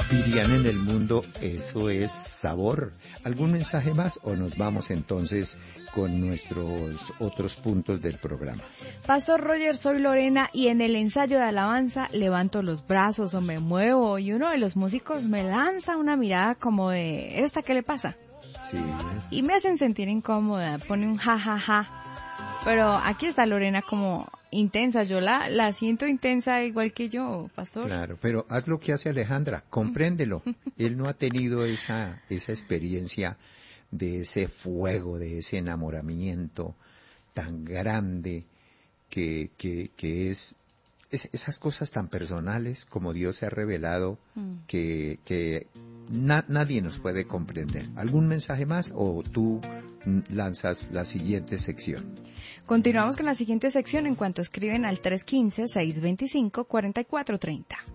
Vivian en el mundo, eso es sabor. ¿Algún mensaje más o nos vamos entonces con nuestros otros puntos del programa? Pastor Roger, soy Lorena y en el ensayo de alabanza levanto los brazos o me muevo y uno de los músicos me lanza una mirada como de ¿esta qué le pasa? Sí. Y me hacen sentir incómoda, pone un ja ja ja. Pero aquí está Lorena como intensa, yo la siento intensa igual que yo, pastor. Claro, pero haz lo que hace Alejandra, compréndelo. Él no ha tenido esa experiencia de ese fuego, de ese enamoramiento tan grande que es esas cosas tan personales como Dios se ha revelado que nadie nos puede comprender. ¿Algún mensaje más o tú lanzas la siguiente sección? Continuamos con la siguiente sección en cuanto escriben al 315-625-4430.